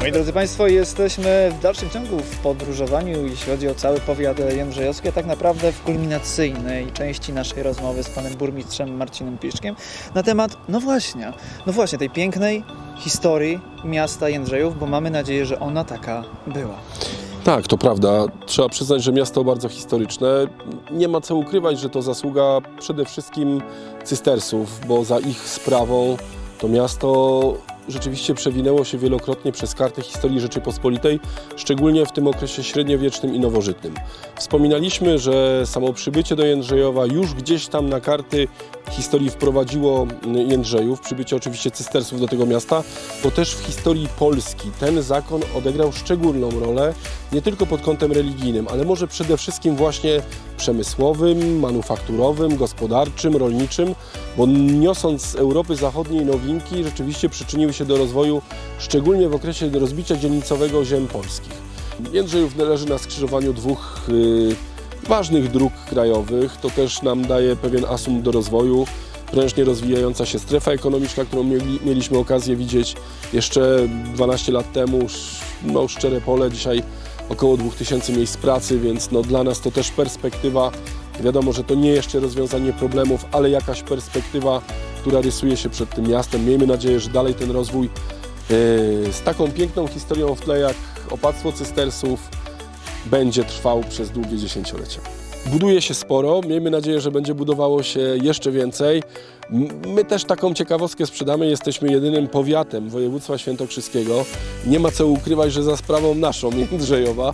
No i drodzy Państwo, jesteśmy w dalszym ciągu w podróżowaniu, jeśli chodzi o cały powiat jędrzejowski, a tak naprawdę w kulminacyjnej części naszej rozmowy z panem burmistrzem Marcinem Piszczkiem na temat, no właśnie tej pięknej historii miasta Jędrzejów, bo mamy nadzieję, że ona taka była. Tak, to prawda. Trzeba przyznać, że miasto bardzo historyczne. Nie ma co ukrywać, że to zasługa przede wszystkim cystersów, bo za ich sprawą to miasto rzeczywiście przewinęło się wielokrotnie przez kartę historii Rzeczypospolitej, szczególnie w tym okresie średniowiecznym i nowożytnym. Wspominaliśmy, że samo przybycie do Jędrzejowa już gdzieś tam na karty historii wprowadziło Jędrzejów, przybycie oczywiście cystersów do tego miasta, bo też w historii Polski ten zakon odegrał szczególną rolę, nie tylko pod kątem religijnym, ale może przede wszystkim właśnie przemysłowym, manufakturowym, gospodarczym, rolniczym, bo niosąc z Europy Zachodniej nowinki, rzeczywiście przyczyniły się do rozwoju, szczególnie w okresie rozbicia dzielnicowego ziem polskich. Jędrzejów leży na skrzyżowaniu dwóch ważnych dróg krajowych, to też nam daje pewien asumpt do rozwoju. Prężnie rozwijająca się strefa ekonomiczna, którą mieliśmy okazję widzieć jeszcze 12 lat temu, no, szczere pole, dzisiaj około 2000 miejsc pracy, więc no, dla nas to też perspektywa. Wiadomo, że to nie jeszcze rozwiązanie problemów, ale jakaś perspektywa, która rysuje się przed tym miastem. Miejmy nadzieję, że dalej ten rozwój z taką piękną historią w tle jak opactwo cystersów będzie trwał przez długie dziesięciolecia. Buduje się sporo, miejmy nadzieję, że będzie budowało się jeszcze więcej. My też taką ciekawostkę sprzedamy, jesteśmy jedynym powiatem województwa świętokrzyskiego. Nie ma co ukrywać, że za sprawą naszą, Jędrzejowa,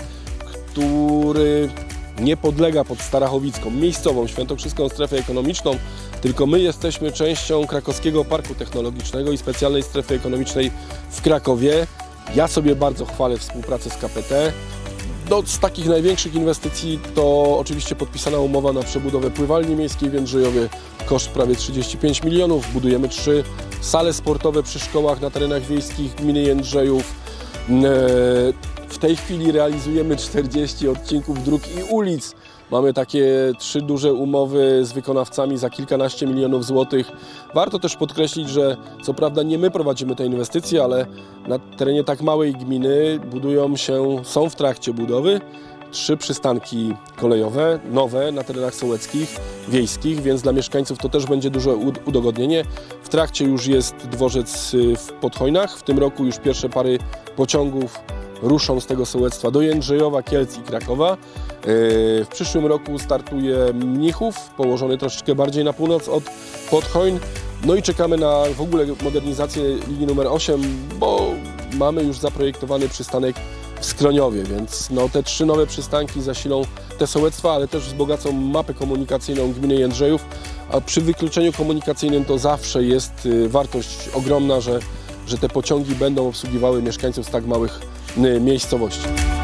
który nie podlega pod Starachowicką, miejscową świętokrzyską strefę ekonomiczną, tylko my jesteśmy częścią Krakowskiego Parku Technologicznego i specjalnej strefy ekonomicznej w Krakowie. Ja sobie bardzo chwalę współpracę z KPT. No, z takich największych inwestycji to oczywiście podpisana umowa na przebudowę pływalni miejskiej w Jędrzejowie, koszt prawie 35 milionów. Budujemy 3 sale sportowe przy szkołach na terenach wiejskich gminy Jędrzejów. W tej chwili realizujemy 40 odcinków dróg i ulic. Mamy takie 3 duże umowy z wykonawcami za kilkanaście milionów złotych. Warto też podkreślić, że co prawda nie my prowadzimy te inwestycje, ale na terenie tak małej gminy są w trakcie budowy 3 przystanki kolejowe, nowe na terenach sołeckich, wiejskich, więc dla mieszkańców to też będzie duże udogodnienie. W trakcie już jest dworzec w Podhojnach. W tym roku już pierwsze pary pociągów ruszą z tego sołectwa do Jędrzejowa, Kielc i Krakowa. W przyszłym roku startuje Mnichów, położony troszeczkę bardziej na północ od Podhojn. No i czekamy na w ogóle modernizację linii numer 8, bo mamy już zaprojektowany przystanek w Skroniowie, więc no, te 3 nowe przystanki zasilą te sołectwa, ale też wzbogacą mapę komunikacyjną gminy Jędrzejów, a przy wykluczeniu komunikacyjnym to zawsze jest wartość ogromna, że te pociągi będą obsługiwały mieszkańców z tak małych miejscowości.